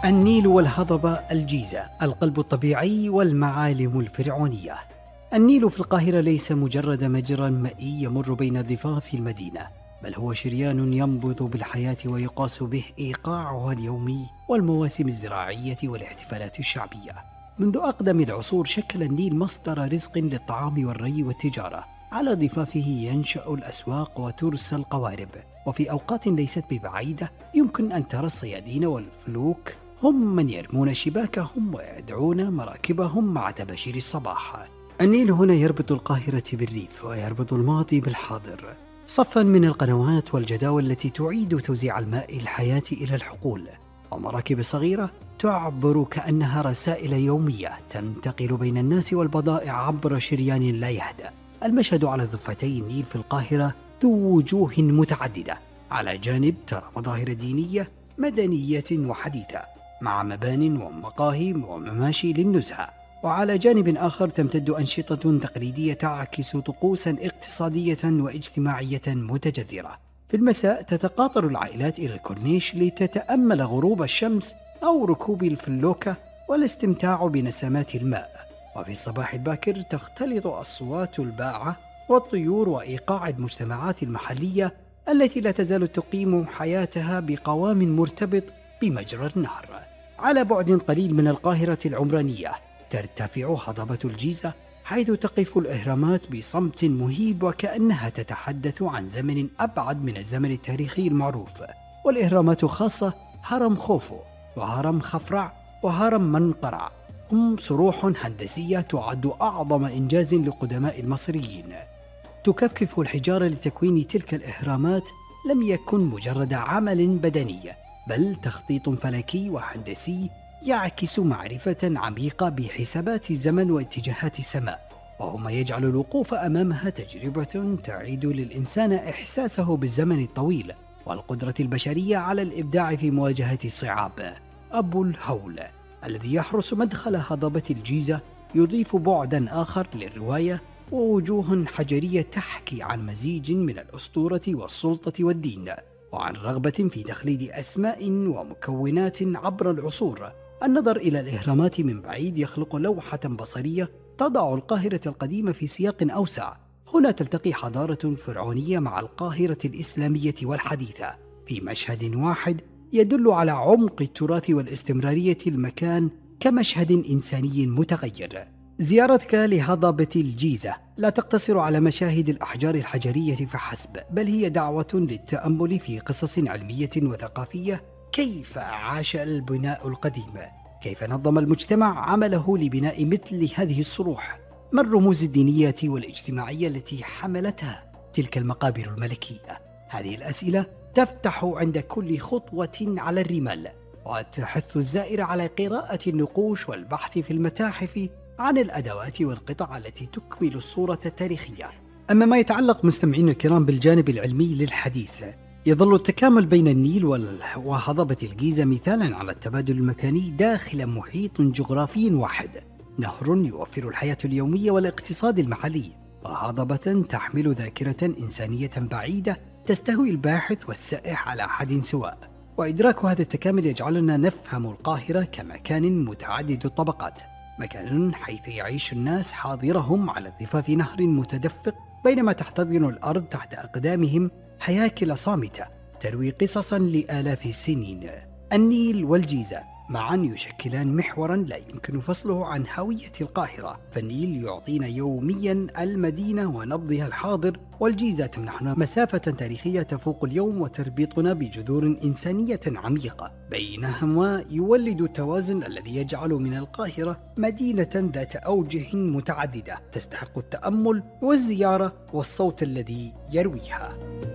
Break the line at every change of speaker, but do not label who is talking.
النيل والهضبة، الجيزة، القلب الطبيعي والمعالم الفرعونية. النيل في القاهرة ليس مجرد مجرى مائي يمر بين ضفاف المدينة، بل هو شريان ينبض بالحياة ويقاس به إيقاعها اليومي والمواسم الزراعية والاحتفالات الشعبية. منذ أقدم العصور شكل النيل مصدر رزق للطعام والري والتجارة. على ضفافه ينشأ الأسواق وترسى القوارب، وفي أوقات ليست ببعيدة يمكن أن ترى الصيادين والفلوك هم من يرمون شباكهم ويدعون مراكبهم مع تباشير الصباح. النيل هنا يربط القاهرة بالريف ويربط الماضي بالحاضر، صفا من القنوات والجداول التي تعيد توزيع الماء الحياة إلى الحقول، ومراكب صغيرة تعبر كأنها رسائل يومية تنتقل بين الناس والبضائع عبر شريان لا يهدأ. المشهد على ضفتي النيل في القاهرة ذو وجوه متعددة. على جانب ترى مظاهر دينية مدنية وحديثة، مع مبان ومقاهي ومماشي للنزهة، وعلى جانب آخر تمتد أنشطة تقليدية تعكس طقوسا اقتصادية واجتماعية متجذرة. في المساء تتقاطر العائلات إلى الكورنيش لتتأمل غروب الشمس أو ركوب الفلوكة والاستمتاع بنسمات الماء. وفي الصباح الباكر تختلط أصوات الباعة والطيور وإيقاع المجتمعات المحلية التي لا تزال تقيم حياتها بقوام مرتبط بمجرى النهر. على بعد قليل من القاهرة العمرانية ترتفع هضبة الجيزة، حيث تقف الأهرامات بصمت مهيب وكأنها تتحدث عن زمن أبعد من الزمن التاريخي المعروف. والإهرامات خاصة هرم خوفو وهرم خفرع وهرم منقرع هم صروح هندسية تعد أعظم إنجاز لقدماء المصريين. تكثف الحجارة لتكوين تلك الإهرامات لم يكن مجرد عمل بدني، بل تخطيط فلكي وهندسي يعكس معرفة عميقة بحسابات الزمن واتجاهات السماء، وهو ما يجعل الوقوف أمامها تجربة تعيد للإنسان إحساسه بالزمن الطويل والقدرة البشرية على الإبداع في مواجهة الصعاب. أبو الهول الذي يحرس مدخل هضبة الجيزة يضيف بعداً آخر للرواية ووجوه حجرية تحكي عن مزيج من الأسطورة والسلطة والدين، وعن رغبة في تخليد أسماء ومكونات عبر العصور. النظر إلى الإهرامات من بعيد يخلق لوحة بصرية تضع القاهرة القديمة في سياق أوسع. هنا تلتقي حضارة فرعونية مع القاهرة الإسلامية والحديثة في مشهد واحد، يدل على عمق التراث والاستمرارية المكان كمشهد إنساني متغير. زيارتك لهضبة الجيزة لا تقتصر على مشاهد الأحجار الحجرية فحسب، بل هي دعوة للتأمل في قصص علمية وثقافية. كيف عاش البناء القديم؟ كيف نظم المجتمع عمله لبناء مثل هذه الصروح؟ ما الرموز الدينية والاجتماعية التي حملتها تلك المقابر الملكية؟ هذه الأسئلة تفتح عند كل خطوة على الرمال، وتحث الزائر على قراءة النقوش والبحث في المتاحف عن الأدوات والقطع التي تكمل الصورة التاريخية. أما ما يتعلق مستمعين الكرام بالجانب العلمي للحديث، يظل التكامل بين النيل وهضبة الجيزة مثالا على التبادل المكاني داخل محيط جغرافي واحد. نهر يوفر الحياة اليومية والاقتصاد المحلي، وهضبة تحمل ذاكرة إنسانية بعيدة تستهوي الباحث والسائح على حد سواء. وإدراك هذا التكامل يجعلنا نفهم القاهرة كمكان متعدد الطبقات، مكان حيث يعيش الناس حاضرهم على ضفاف نهر متدفق، بينما تحتضن الأرض تحت أقدامهم هياكل صامتة تروي قصصا لآلاف السنين. النيل والجيزة معا يشكلان محورا لا يمكن فصله عن هوية القاهرة، فالنيل يعطينا يوميا المدينة ونبضها الحاضر، والجيزة تمنحنا مسافة تاريخية تفوق اليوم وتربطنا بجذور إنسانية عميقة. بينهما يولد التوازن الذي يجعل من القاهرة مدينة ذات أوجه متعددة تستحق التأمل والزيارة والصوت الذي يرويها.